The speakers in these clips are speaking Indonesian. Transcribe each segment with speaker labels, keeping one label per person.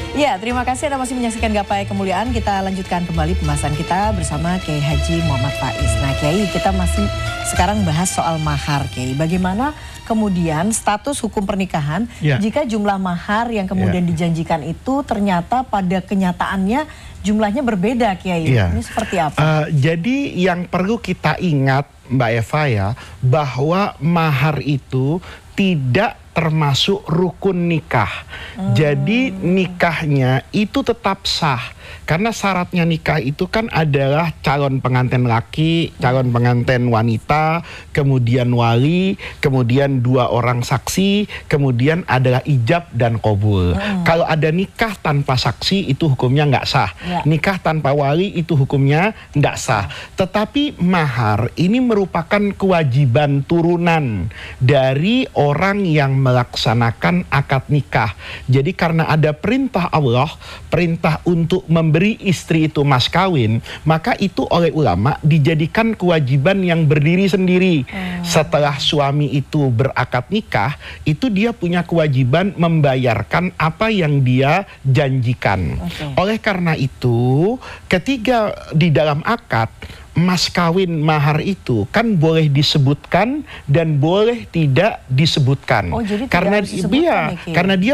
Speaker 1: Ya, terima kasih Anda masih menyaksikan Gapai Kemuliaan. Kita lanjutkan kembali pembahasan kita bersama Kiai Haji Muhammad Faiz. Nah Kiai, kita masih sekarang bahas soal mahar Kiai. Bagaimana kemudian status hukum pernikahan jika jumlah mahar yang kemudian dijanjikan itu ternyata pada kenyataannya jumlahnya berbeda Kiai. Ini seperti apa?
Speaker 2: Jadi yang perlu kita ingat Mbak Eva ya, bahwa mahar itu tidak termasuk rukun nikah. Jadi nikahnya itu tetap sah. Karena syaratnya nikah itu kan adalah calon pengantin laki, calon pengantin wanita, kemudian wali, kemudian 2 orang saksi, kemudian adalah ijab dan qabul. Kalau ada nikah tanpa saksi itu hukumnya nggak sah. Nikah tanpa wali itu hukumnya nggak sah. Tetapi mahar ini merupakan kewajiban turunan dari orang yang melaksanakan akad nikah. Jadi karena ada perintah Allah, perintah untuk memberi istri itu mas kawin, maka itu oleh ulama dijadikan kewajiban yang berdiri sendiri. Setelah suami itu berakad nikah, itu dia punya kewajiban membayarkan apa yang dia janjikan. Oleh karena itu, ketika di dalam akad, mas kawin mahar itu kan boleh disebutkan dan boleh tidak disebutkan.
Speaker 1: Jadi
Speaker 2: karena karena dia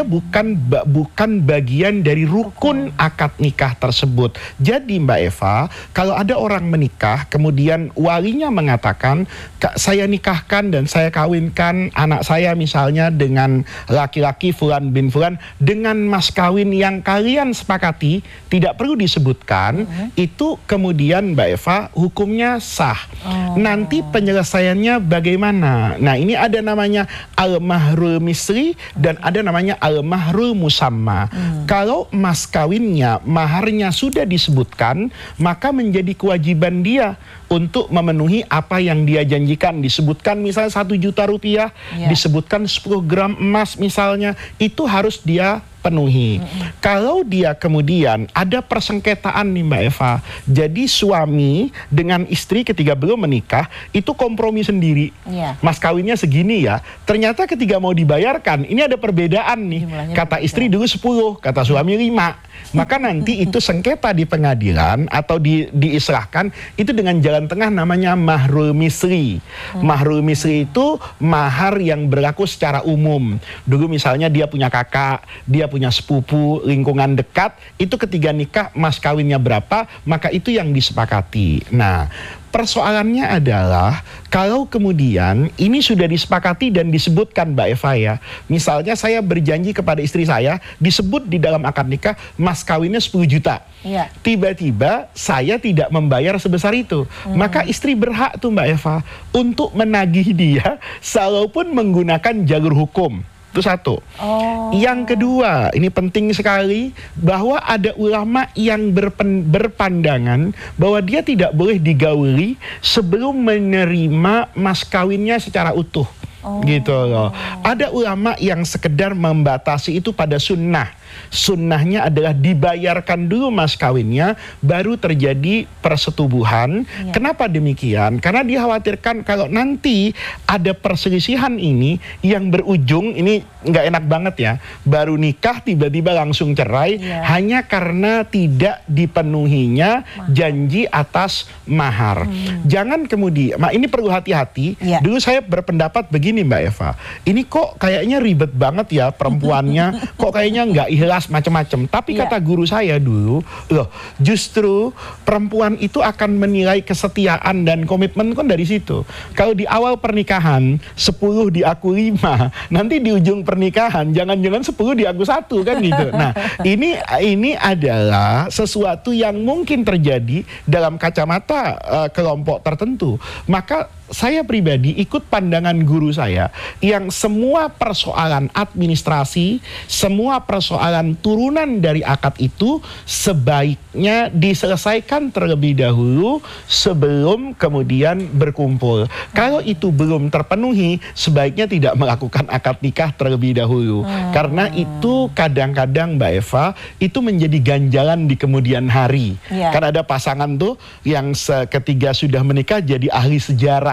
Speaker 2: bukan bagian dari rukun akad nikah tersebut. Jadi Mbak Eva, kalau ada orang menikah kemudian walinya mengatakan, saya nikahkan dan saya kawinkan anak saya misalnya dengan laki-laki fulan bin fulan dengan mas kawin yang kalian sepakati, tidak perlu disebutkan, itu kemudian Mbak Eva hukumnya sah. Nanti penyelesaiannya bagaimana? Nah ini ada namanya al-mahrul misri dan ada namanya al-mahrul musamma. Kalau mas kawinnya, maharnya sudah disebutkan, maka menjadi kewajiban dia untuk memenuhi apa yang dia janjikan. Disebutkan misalnya 1 juta rupiah, disebutkan 10 gram emas misalnya, itu harus dia penuhi. Kalau dia kemudian ada persengketaan nih Mbak Eva, jadi suami dengan istri ketika belum menikah itu kompromi sendiri. Mas kawinnya segini ya, ternyata ketika mau dibayarkan ini ada perbedaan nih. Kata istri dulu 10, kata suami 5. Maka nanti itu sengketa di pengadilan atau diisrahkan itu dengan jalan tengah namanya mahrul misri. Mahrul misri itu mahar yang berlaku secara umum. Dulu misalnya dia punya kakak, dia punya sepupu, lingkungan dekat, itu ketika nikah mas kawinnya berapa, maka itu yang disepakati. Nah, persoalannya adalah kalau kemudian ini sudah disepakati dan disebutkan Mbak Eva ya, misalnya saya berjanji kepada istri saya, disebut di dalam akad nikah mas kawinnya 10 juta. Tiba-tiba saya tidak membayar sebesar itu, maka istri berhak tuh Mbak Eva untuk menagih dia walaupun menggunakan jalur hukum. Itu satu. Yang kedua, ini penting sekali, bahwa ada ulama yang berpandangan bahwa dia tidak boleh digauli sebelum menerima mas kawinnya secara utuh. Gitu loh. Ada ulama yang sekedar membatasi itu pada sunnah. Sunnahnya adalah dibayarkan dulu mas kawinnya, baru terjadi persetubuhan. Kenapa demikian? Karena dikhawatirkan kalau nanti ada perselisihan ini yang berujung, ini nggak enak banget ya, baru nikah tiba-tiba langsung cerai hanya karena tidak dipenuhinya janji atas mahar. Jangan kemudian, ini perlu hati-hati. Dulu saya berpendapat begini Mbak Eva, ini kok kayaknya ribet banget ya perempuannya, kok kayaknya nggak ikhlas macam-macam. Tapi kata guru saya dulu, loh justru perempuan itu akan menilai kesetiaan dan komitmen kan dari situ. Kalau di awal pernikahan 10 diaku 5, nanti di ujung pernikahan jangan-jangan 10 diaku 1 kan gitu. Nah ini adalah sesuatu yang mungkin terjadi dalam kacamata kelompok tertentu. Maka saya pribadi ikut pandangan guru saya yang semua persoalan administrasi, semua persoalan turunan dari akad itu sebaiknya diselesaikan terlebih dahulu sebelum kemudian berkumpul. Kalau itu belum terpenuhi, sebaiknya tidak melakukan akad nikah terlebih dahulu. Karena itu kadang-kadang Mbak Eva, itu menjadi ganjalan di kemudian hari. Kan ada pasangan tuh yang ketiga sudah menikah jadi ahli sejarah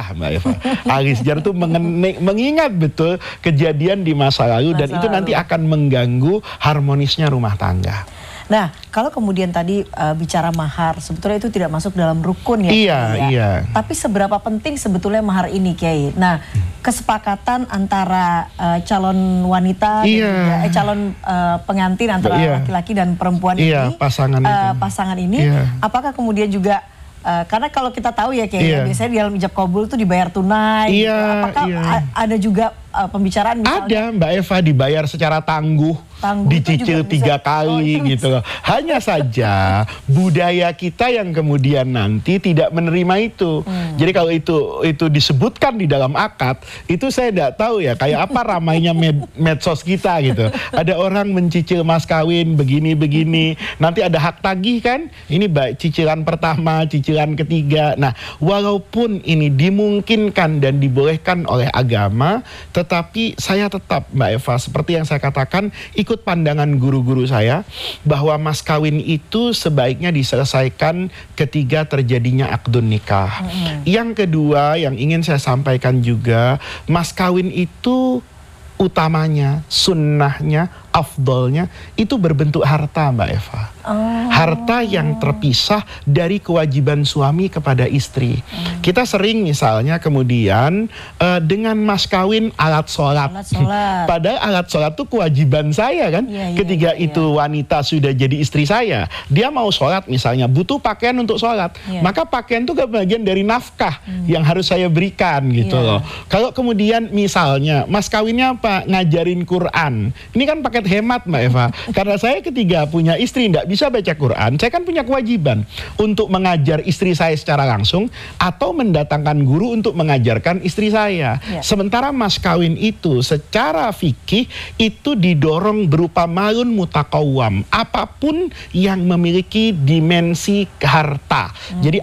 Speaker 2: marah Mbak Eva. Ahli sejarah itu mengingat betul kejadian di masa lalu dan itu nanti akan mengganggu harmonisnya rumah tangga.
Speaker 1: Nah, kalau kemudian tadi bicara mahar, sebetulnya itu tidak masuk dalam rukun ya.
Speaker 2: Iya, iya.
Speaker 1: Tapi seberapa penting sebetulnya mahar ini, Kiai? Nah, kesepakatan antara calon wanita, dan juga, calon pengantin antara laki-laki dan perempuan ini, pasangan ini, apakah kemudian juga karena kalau kita tahu ya Kiai, biasanya di dalam ijab kabul itu dibayar tunai. Apakah ada juga pembicaraan misalnya?
Speaker 2: Ada Mbak Eva, dibayar secara tangguh dicicil 3 kali gitu loh. Hanya saja budaya kita yang kemudian nanti tidak menerima itu. Jadi kalau itu disebutkan di dalam akad, itu saya tidak tahu ya kayak apa ramainya medsos kita gitu. Ada orang mencicil mas kawin begini-begini, nanti ada hak tagih kan? Ini baik cicilan pertama, cicilan ketiga. Nah, walaupun ini dimungkinkan dan dibolehkan oleh agama, tetapi saya tetap Mbak Eva, seperti yang saya katakan, ikut pandangan guru-guru saya bahwa mas kawin itu sebaiknya diselesaikan ketika terjadinya akdun nikah. Yang kedua yang ingin saya sampaikan juga, mas kawin itu utamanya, sunnahnya, afdolnya itu berbentuk harta Mbak Eva. Harta yang terpisah dari kewajiban suami kepada istri. Kita sering misalnya kemudian dengan mas kawin alat sholat. Padahal alat sholat itu kewajiban saya kan. Ketika itu wanita sudah jadi istri saya, dia mau sholat misalnya, butuh pakaian untuk sholat. Maka pakaian itu bagian dari nafkah yang harus saya berikan gitu loh. Kalau kemudian misalnya mas kawinnya apa? Ngajarin Quran. Ini kan paket hemat Mbak Eva. Karena saya ketika punya istri tidak bisa baca Quran, saya kan punya kewajiban untuk mengajar istri saya secara langsung atau mendatangkan guru untuk mengajarkan istri saya. Sementara mas kawin itu secara fikih itu didorong berupa malun mutakawam, apapun yang memiliki dimensi harta. Jadi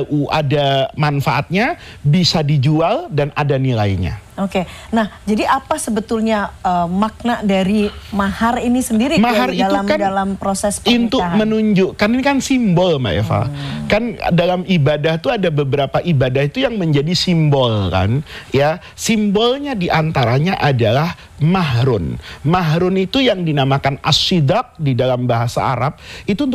Speaker 2: ada manfaatnya, bisa dijual dan ada nilainya.
Speaker 1: Oke, nah jadi apa sebetulnya makna dari mahar ini sendiri
Speaker 2: mahar itu
Speaker 1: dalam proses pernikahan?
Speaker 2: Untuk menunjukkan, ini kan simbol Mbak Eva. Kan dalam ibadah itu ada beberapa ibadah itu yang menjadi simbol kan. Ya, simbolnya diantaranya adalah mahrun. Mahrun itu yang dinamakan as-sidaq di dalam bahasa Arab, itu untuk